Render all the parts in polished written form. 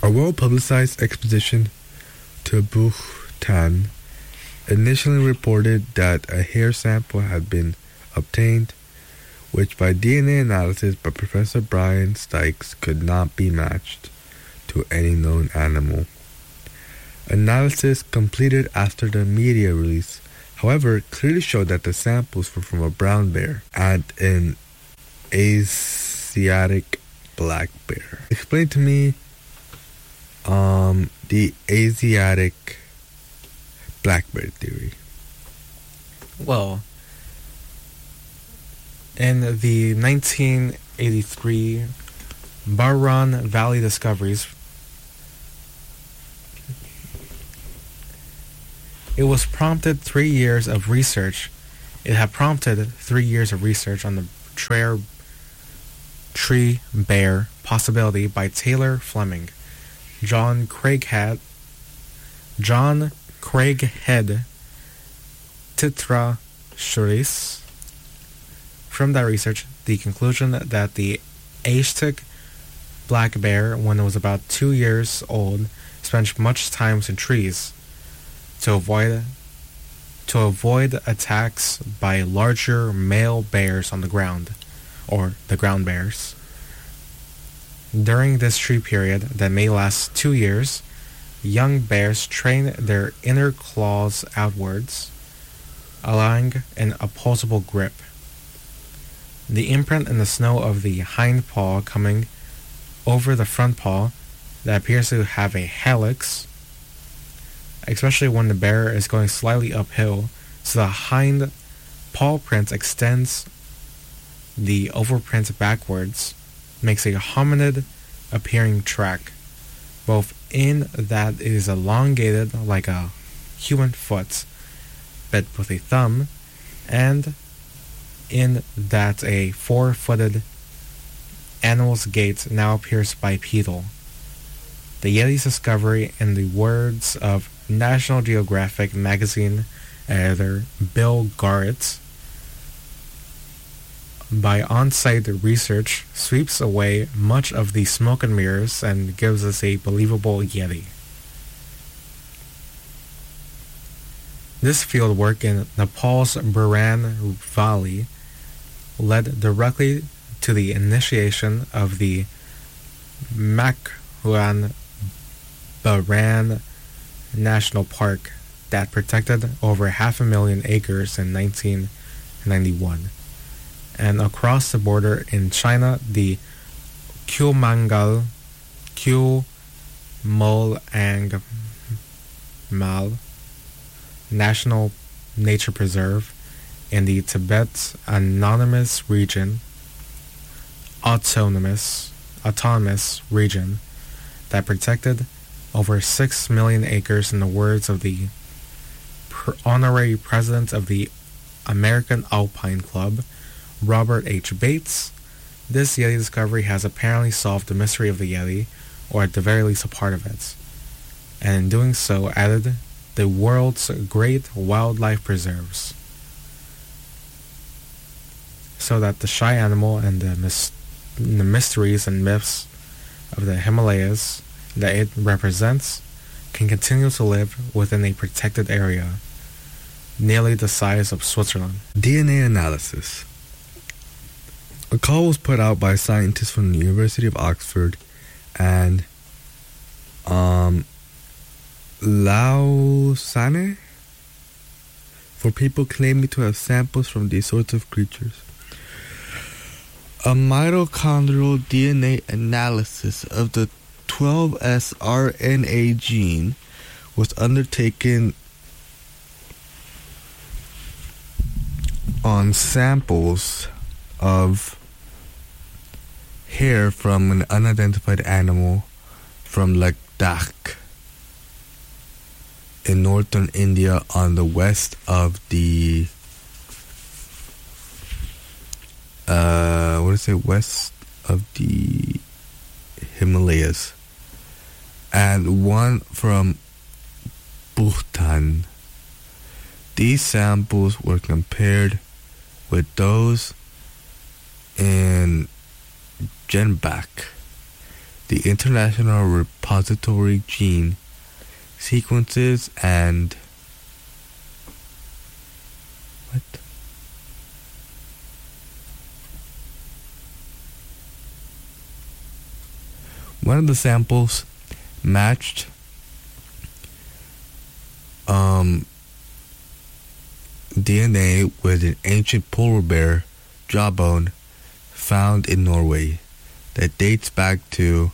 A well-publicized expedition to Bhutan initially reported that a hair sample had been obtained, which by DNA analysis by Professor Brian Stykes could not be matched to any known animal. Analysis completed after the media release, however, clearly showed that the samples were from a brown bear and an Asiatic black bear. Explain to me the Asiatic black bear theory. Well, in the 1983 Barron Valley discoveries, it had prompted 3 years of research on the tree bear possibility by Taylor Fleming, John Craighead, Titra Shuris. From that research, the conclusion that the Asiatic black bear, when it was about 2 years old, spent much time in trees to avoid attacks by larger male bears on the ground, or the ground bears. During this tree period that may last 2 years, young bears train their inner claws outwards, allowing an opposable grip. The imprint in the snow of the hind paw coming over the front paw that appears to have a helix, especially when the bear is going slightly uphill, so the hind paw print extends the overprint backwards, makes a hominid appearing track, both in that it is elongated like a human foot, but with a thumb, and in that a four-footed animal's gait now appears bipedal. The Yeti's discovery, in the words of National Geographic magazine editor Bill Garrett, by on-site research, sweeps away much of the smoke and mirrors and gives us a believable Yeti. This field work in Nepal's Baran Valley led directly to the initiation of the Makran Baran National Park that protected over 500,000 acres in 1991. And across the border in China, the Qumangmal National Nature Preserve in the Tibet Autonomous Region that protected over 6 million acres, in the words of the honorary president of the American Alpine Club, Robert H. Bates. This Yeti discovery has apparently solved the mystery of the Yeti, or at the very least a part of it, and in doing so added the world's great wildlife preserves, so that the shy animal and the mysteries and myths of the Himalayas that it represents can continue to live within a protected area, nearly the size of Switzerland. DNA analysis. A call was put out by scientists from the University of Oxford and Lausanne for people claiming to have samples from these sorts of creatures. A mitochondrial DNA analysis of the 12S RNA gene was undertaken on samples of hair from an unidentified animal from Ladakh in northern India on the west of the west of the Himalayas, and one from Bhutan. These samples were compared with those in Genbach, the International Repository Gene Sequences and one of the samples matched DNA with an ancient polar bear jawbone found in Norway that dates back to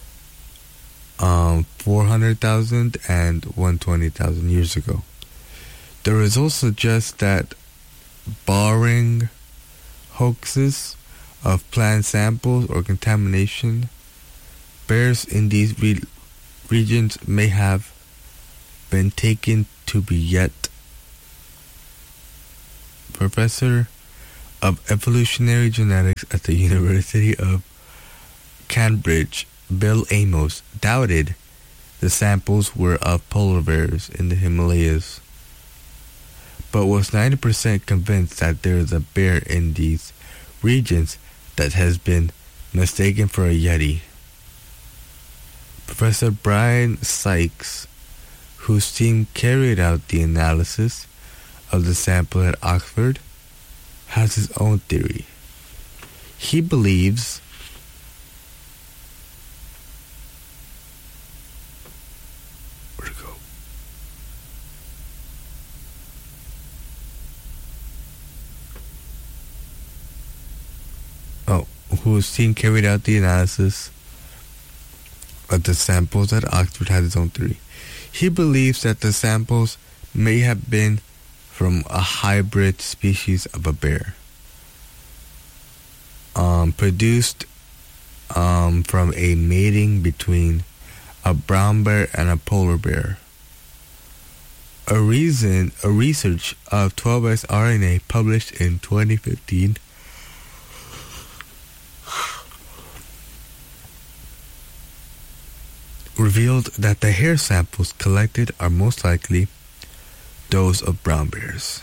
400,000 and 120,000 years ago. The results suggest that, barring hoaxes of plant samples or contamination, bears in these regions may have been taken to be yet. Professor of Evolutionary Genetics at the University of Cambridge, Bill Amos, doubted the samples were of polar bears in the Himalayas, but was 90% convinced that there is a bear in these regions that has been mistaken for a yeti. Professor Brian Sykes, whose team carried out the analysis of the sample at Oxford, has his own theory. He believes whose team carried out the analysis of the samples at Oxford has his own theory. He believes that the samples may have been from a hybrid species of a bear, produced from a mating between a brown bear and a polar bear. A research of 12S RNA published in 2015 revealed that the hair samples collected are most likely those of brown bears.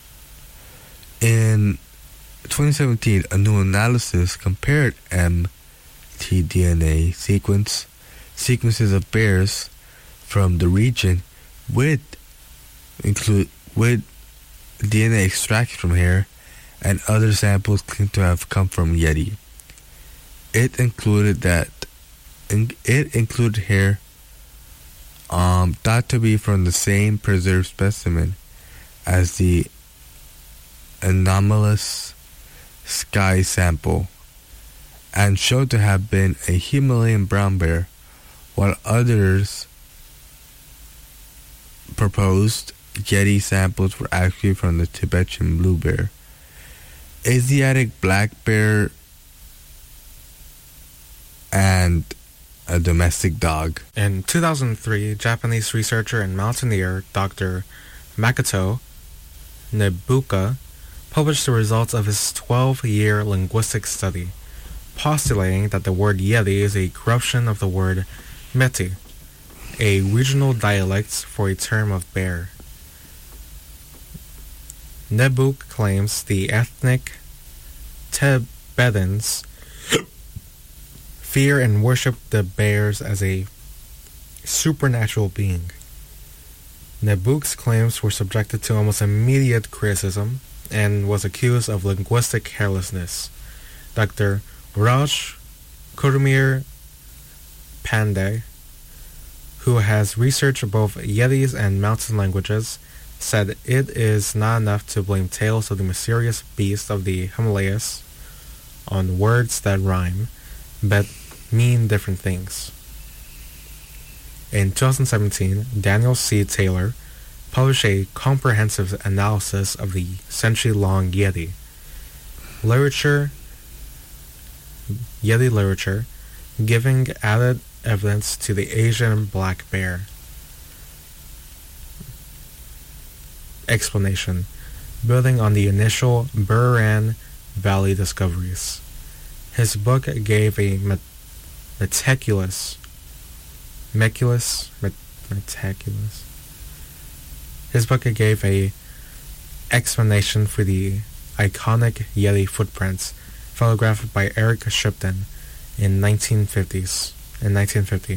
In 2017, a new analysis compared mtDNA sequences of bears from the region with DNA extracted from hair and other samples claimed to have come from yeti. It included hair thought to be from the same preserved specimen as the anomalous sky sample and showed to have been a Himalayan brown bear, while others proposed yeti samples were actually from the Tibetan blue bear, Asiatic black bear, and a domestic dog. In 2003, Japanese researcher and mountaineer Dr. Makoto Nebuka published the results of his 12-year linguistic study, postulating that the word yeti is a corruption of the word meti, a regional dialect for a term of bear. Nebuk claims the ethnic Tibetans fear and worship the bears as a supernatural being. Nebuk's claims were subjected to almost immediate criticism and was accused of linguistic carelessness. Dr. Raj Kurumir Pandey, who has researched both Yetis and mountain languages, said it is not enough to blame tales of the mysterious beast of the Himalayas on words that rhyme, but mean different things. In 2017, Daniel C. Taylor published a comprehensive analysis of the century-long Yeti literature, giving added evidence to the Asian black bear. Explanation: building on the initial Buran Valley discoveries, his book gave a meticulous explanation for the iconic Yeti footprints photographed by Eric Shipton in 1950s in 1950.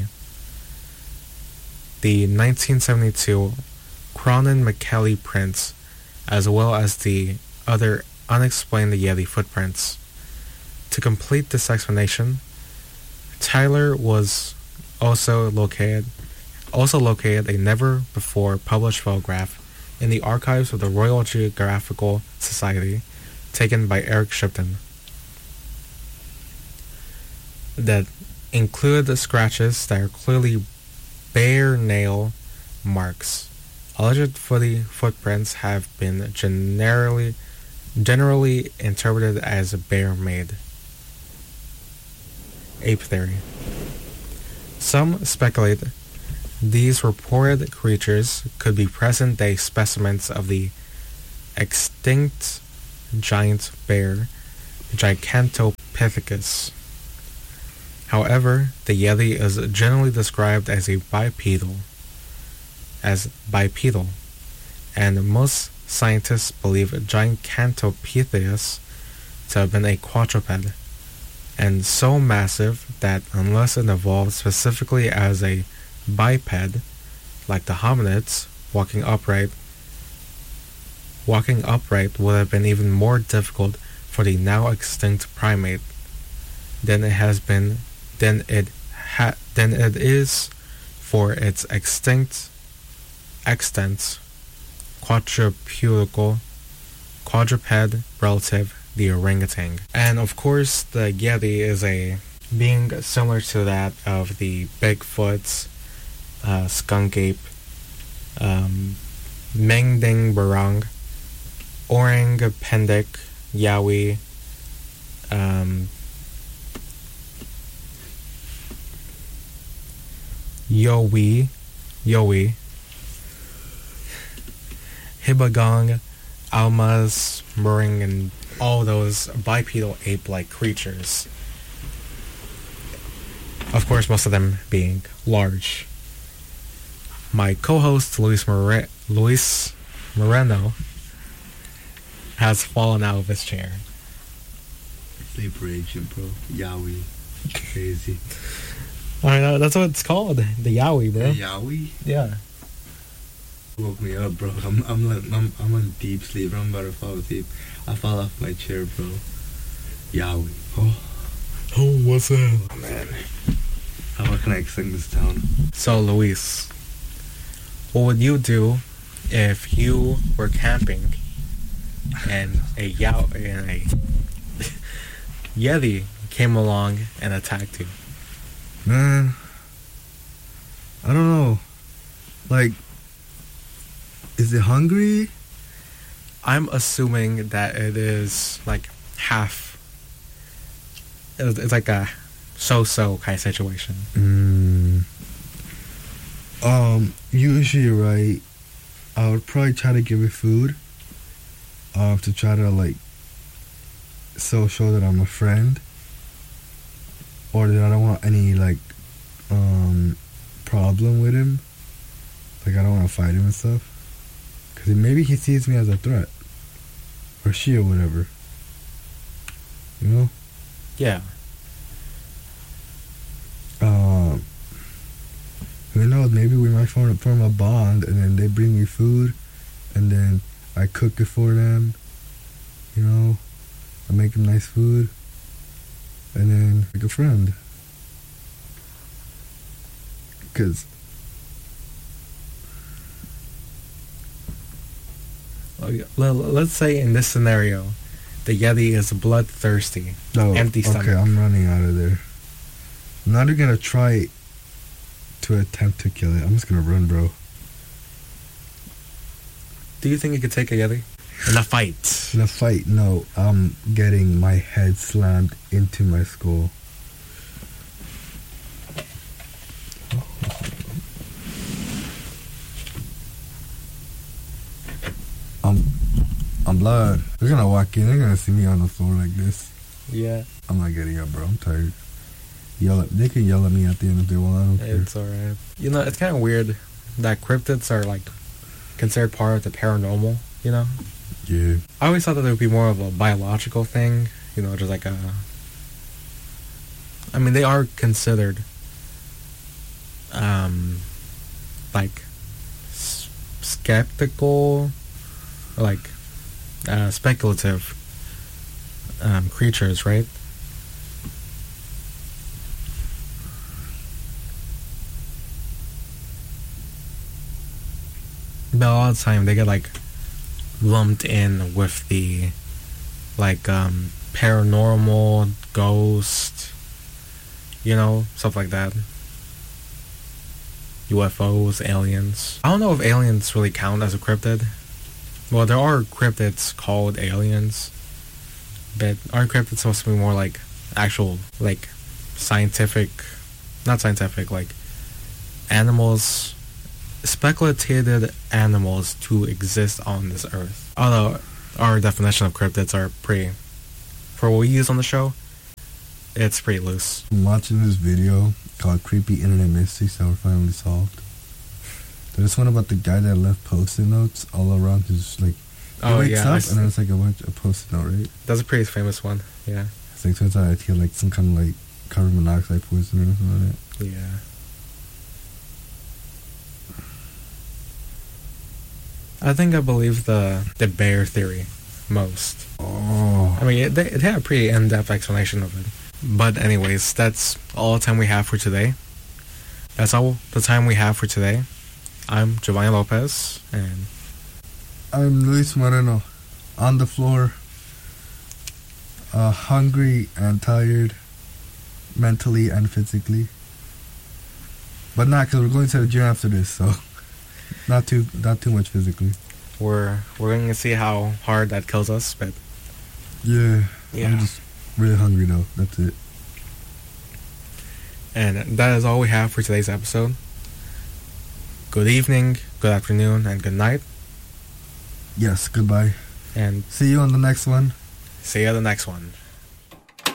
The 1972 Cronin-McKelly prints, as well as the other unexplained Yeti footprints. To complete this explanation, Tyler was also located a never-before-published photograph in the archives of the Royal Geographical Society, taken by Eric Shipton, that included the scratches that are clearly bare nail marks. Alleged footprints have been generally interpreted as bear-made. Ape theory. Some speculate these reported creatures could be present-day specimens of the extinct giant bear, Gigantopithecus. However, the Yeti is generally described as bipedal, and most scientists believe Gigantopithecus to have been a quadruped, and so massive that unless it evolved specifically as a biped, like the hominids, walking upright would have been even more difficult for the now extinct primate than it is for its extant quadruped relative, the orangutan. And of course, the Yeti is a being similar to that of the Bigfoots, skunk ape, Mengding Barong, Orang Pendek, Yowie, Yowie, Hibagong, Almas, Murring, and all those bipedal ape-like creatures. Of course, most of them being large. My co-host, Luis Moreno, has fallen out of his chair. Sleeper agent, bro. Yowie. Crazy. I know, that's what it's called. The Yowie, bro. The Yowie? Yeah. Woke me up, bro. I'm on deep sleep. I'm about to fall asleep. I fall off my chair, bro. Yowie. Oh, what's up? Oh, man. How can I sing this down? So, Luis, what would you do if you were camping and a Yeti came along and attacked you? Man, I don't know. Like, is it hungry? I'm assuming that it is like half. It's like a so-so kind of situation. Usually you're right. I would probably try to give it food. To try to like show that I'm a friend. Or that I don't want any like problem with him. Like I don't want to fight him and stuff. Cause maybe he sees me as a threat. Or she or whatever. You know? Yeah. Who knows, maybe we might form a bond, and then they bring me food, and then I cook it for them, you know, I make them nice food, and then make a friend. Because let's say in this scenario, the Yeti is bloodthirsty, empty stomach. Okay, I'm running out of there. I'm not even gonna try to attempt to kill it. I'm just gonna run, bro. Do you think you could take a Yeti? In a fight? In a fight, no. I'm getting my head slammed into my skull. I'm blood. They're gonna walk in. They're gonna see me on the floor like this. Yeah. I'm not getting up, bro. I'm tired. They can yell at me at the end if they want. I don't care. It's alright. You know, it's kind of weird that cryptids are like considered part of the paranormal. You know? Yeah. I always thought that it would be more of a biological thing. You know, just like a. I mean, they are considered like skeptical, like speculative creatures, right? But a lot of the time they get like lumped in with the like paranormal, ghost, stuff like that. UFOs, aliens. I don't know if aliens really count as a cryptid. Well, there are cryptids called aliens, but aren't cryptids supposed to be more like actual, like not scientific, like animals, speculated animals to exist on this earth? Although our definition of cryptids are pretty, for what we use on the show, it's pretty loose. I'm watching this video called Creepy Internet Mysteries That Were Finally Solved. There's one about the guy that left post-it notes all around his, like, he wakes up and there's like a bunch of post-it note, right? That's a pretty famous one, yeah. It's like, turns out he had like some kind of like carbon monoxide poisoning or something like that. Yeah. I think I believe the bear theory most. Oh. I mean, it had a pretty in-depth explanation of it. But anyways, that's all the time we have for today. That's all the time we have for today. I'm Giovanni Lopez, and I'm Luis Moreno, on the floor, hungry and tired, mentally and physically. But not, because we're going to the gym after this, so not too much physically. We're going to see how hard that kills us, but yeah. I'm just really hungry though. That's it. And that is all we have for today's episode. Good evening, good afternoon, and good night. Yes, goodbye. And see you on the next one. See you on the next one.